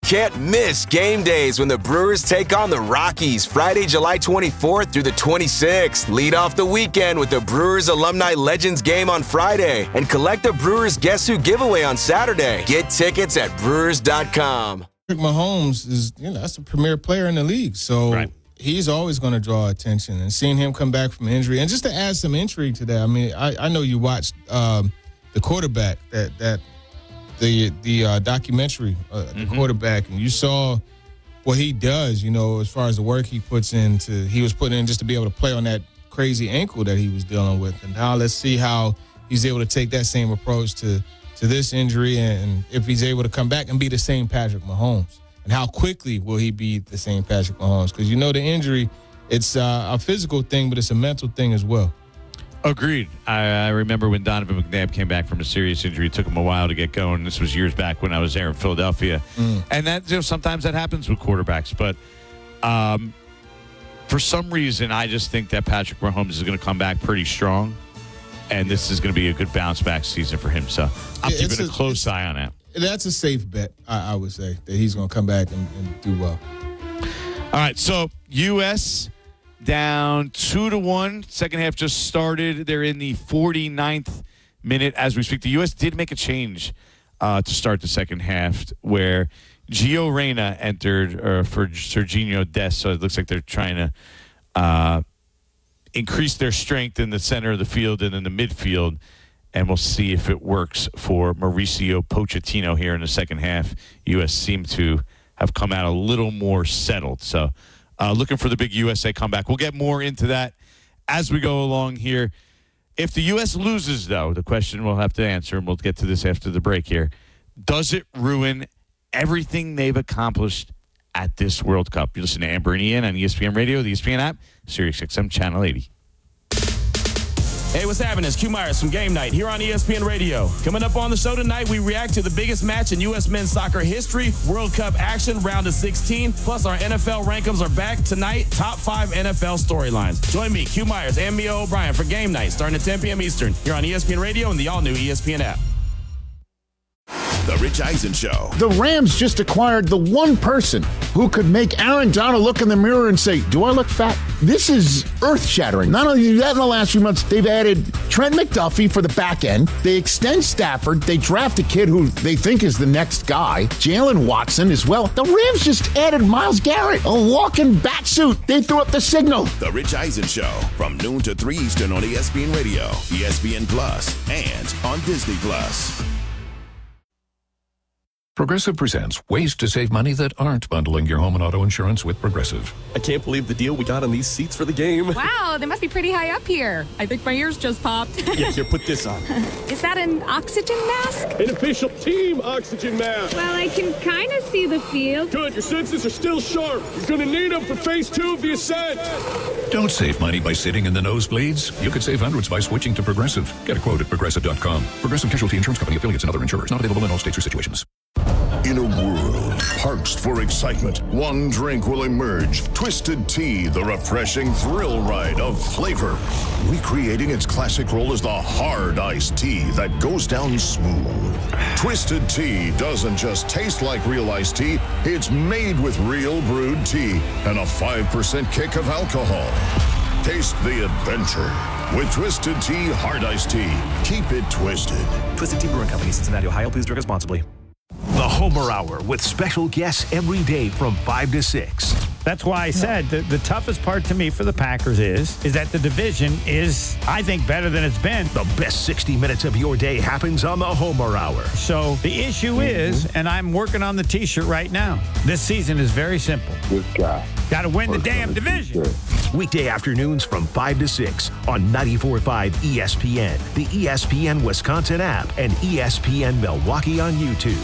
Can't miss game days when the Brewers take on the Rockies Friday, July 24th through the 26th. Lead off the weekend with the Brewers Alumni Legends game on Friday and collect the Brewers Guess Who giveaway on Saturday. Get tickets at Brewers.com. Mahomes is, that's the premier player in the league, so he's always going to draw attention. And seeing him come back from injury, and just to add some intrigue to that, I mean, I know you watched the quarterback the documentary, the quarterback, and you saw what he does, as far as the work he was putting in just to be able to play on that crazy ankle that he was dealing with. And now let's see how he's able to take that same approach to this injury, and if he's able to come back and be the same Patrick Mahomes. And how quickly will he be the same Patrick Mahomes? Because the injury, it's a physical thing, but it's a mental thing as well. Agreed. I remember when Donovan McNabb came back from a serious injury. It took him a while to get going. This was years back when I was there in Philadelphia. And that sometimes that happens with quarterbacks. But for some reason, I just think that Patrick Mahomes is going to come back pretty strong. And this is going to be a good bounce-back season for him. So I'm keeping a close eye on that. That's a safe bet, I would say, that he's going to come back and do well. All right, so U.S. down 2-1. Second half just started. They're in the 49th minute as we speak. The U.S. did make a change to start the second half where Gio Reyna entered for Sergiño Dest. So it looks like they're trying to increase their strength in the center of the field and in the midfield. And we'll see if it works for Mauricio Pochettino here in the second half. U.S. seem to have come out a little more settled. So looking for the big USA comeback. We'll get more into that as we go along here. If the U.S. loses, though, the question we'll have to answer, and we'll get to this after the break here, does it ruin everything they've accomplished at this World Cup? You listen to Amber and Ian on ESPN Radio, the ESPN app, SiriusXM Channel 80. Hey, what's happening? It's Q Myers from Game Night here on ESPN Radio. Coming up on the show tonight, we react to the biggest match in U.S. men's soccer history, World Cup action, round of 16. Plus, our NFL rankings are back tonight. Top 5 NFL storylines. Join me, Q Myers, and Mia O'Brien for Game Night, starting at 10 p.m. Eastern here on ESPN Radio and the all-new ESPN app. The Rich Eisen Show. The Rams just acquired the one person who could make Aaron Donald look in the mirror and say, do I look fat? This is earth-shattering. Not only do that in the last few months, they've added Trent McDuffie for the back end. They extend Stafford. They draft a kid who they think is the next guy, Jalen Watson as well. The Rams just added Myles Garrett, a walking bat suit. They threw up the signal. The Rich Eisen Show from noon to 3 Eastern on ESPN Radio, ESPN Plus, and on Disney Plus. Progressive presents ways to save money that aren't bundling your home and auto insurance with Progressive. I can't believe the deal we got on these seats for the game. Wow, they must be pretty high up here. I think my ears just popped. Yeah, here, put this on. Is that an oxygen mask? An official team oxygen mask. Well, I can kind of see the field. Good, your senses are still sharp. You're going to need them for phase 2 of the ascent. Don't save money by sitting in the nosebleeds. You could save hundreds by switching to Progressive. Get a quote at Progressive.com. Progressive Casualty Insurance Company, affiliates, and other insurers. Not available in all states or situations. In a world parched for excitement, one drink will emerge. Twisted Tea, the refreshing thrill ride of flavor. Recreating its classic role as the hard iced tea that goes down smooth. Twisted Tea doesn't just taste like real iced tea, it's made with real brewed tea and a 5% kick of alcohol. Taste the adventure with Twisted Tea Hard Iced Tea. Keep it twisted. Twisted Tea Brewing Company, Cincinnati, Ohio. Please drink responsibly. The Homer Hour with special guests every day from 5 to 6. That's why I said the toughest part to me for the Packers is that the division is, I think, better than it's been. The best 60 minutes of your day happens on the Homer Hour. So the issue is, and I'm working on the T-shirt right now, this season is very simple. This guy. Got to win the damn division. Weekday afternoons from 5 to 6 on 94.5 ESPN, the ESPN Wisconsin app, and ESPN Milwaukee on YouTube.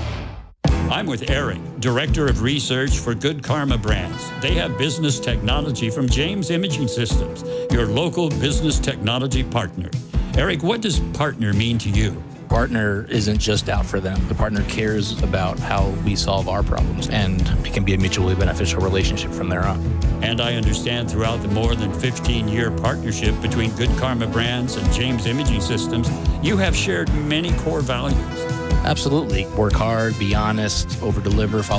I'm with Eric, Director of Research for Good Karma Brands. They have business technology from James Imaging Systems, your local business technology partner. Eric, what does partner mean to you? Partner isn't just out for them. The partner cares about how we solve our problems, and it can be a mutually beneficial relationship from there on. And I understand throughout the more than 15-year partnership between Good Karma Brands and James Imaging Systems, you have shared many core values. Absolutely. Work hard, be honest, over-deliver, follow